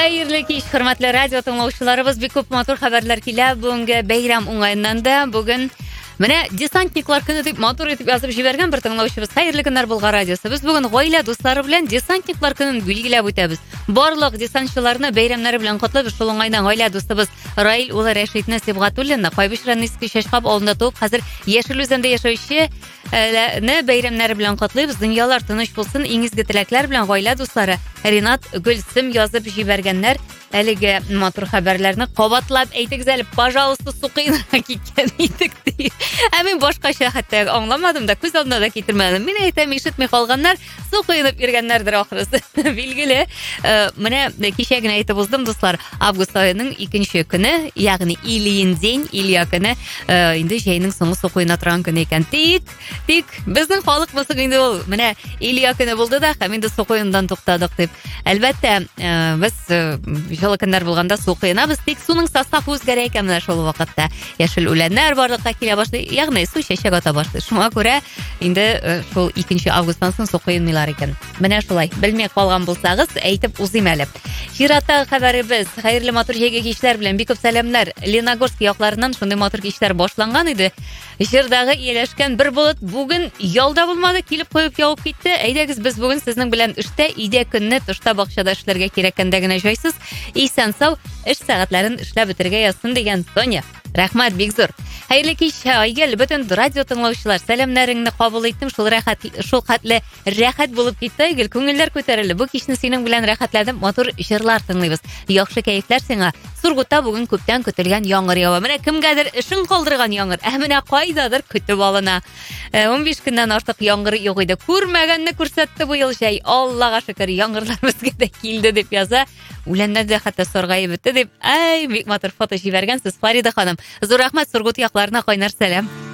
Хәерле кич, хөрмәтле радио тыңлаучыларыбыз, бик күп матур хәбәрләр килә бүгенге бәйрәм уңаеннан да. Бүген менә десантниклар көне дип матур итеп язып җибәргән бер тыңлаучыбыз. Хәерле көннәр булга радиосы. Без бүген гаилә дуслары белән десантниклар көнен билгеләп үтәбез. Барлык десантчыларны бәйрәмнәре белән котлыйбыз. Шул уңайдан гаилә дустыбыз Раил улы Рәшитне Сибгатуллинны Кайбышра Ниски Шашкап авылында туып, хәзер Яшел үзәндә яшәүче бәйрәмнәре белән котлыйбыз. Дөньялар тыныч булсын, иң изге теләкләр белән гаилә дуслары Ринат Гөлсем язып җибәргәннәр. Әлеге матур хәбәрләрне кабатлап әйтегез әле, пожалуйста, сукыйнга киткән идек ди. Мин башкача хәтта аңламадым да, күз алдына да китермәдем. Мин әйтәм, ишетми калганнар сукыйнып йөргәннәрдер ахрысы. Билгеле, менә кичә генә әйтеп уздым, дуслар, август аеның 2нче көне, ягъни Ильин день, Илья көне, инде җәйнең соңгы сукыйна торган көне икән. Тик безнең халык булсын инде ул, менә Илья көне булды да, һәм инде сукыйндан туктадык дип. Әлбәттә, без җылы көннәр булганда сукыйнабыз, тик суның составы үзгәрә икән менә шул вакытта. Яшел үләннәр барлыкка килә башлый, ягъни су чәчәк ата башлый. Шуңа күрә инде шул 2 августтан соң сукыйнмыйлар икән. Менә шулай. Белмәй калган булсагыз, әйтеп узыйм әле. Чираттагы хәбәребез, хәерле матур җәйге кичләр белән бик күп сәламнар. Леногорск якларыннан шундый матур кичләр башланган иде. Җирдагы ияләшкән бер булыт бүген ялда булмады, килеп куеп явып китте. Әйдәгез, без бүген сезнең белән эштә, идә көнне тышта бакчада эшләргә кирәккәндә генә җайсыз. Исән-сау эш сәгатьләрен эшләп бетергә язсын дигән Соня. Рәхмәт, бик зур. Хәерле кич, Айгөл, бөтен радио тыңлаучылар, сәламнарыңны кабул иттем. Шул хәтле рәхәт булып китте, Айгөл, күңелләр күтәрелде. Бу кичне синең белән рәхәтләнеп, матур җырлар тыңлыйбыз. Яхшы кәефләр сиңа. Сургутта бүген күптән көтелгән яңгыр ява. Менә кемгәдер эшен калдырган яңгыр, менә кайдадыр көтеп алына. 15 көннән артык яңгыр юк иде. Күрмәгәнне күрсәтте бу ел җәй. Аллага шөкер, яңгырлар безгә дә килде дип яза. Үләннәрдә хәтта саргаеп бетте дип. Бик матур фото җибәргәнсез, Фарида ханым. Зур рәхмәт, Сургут якларына кайнар сәлам.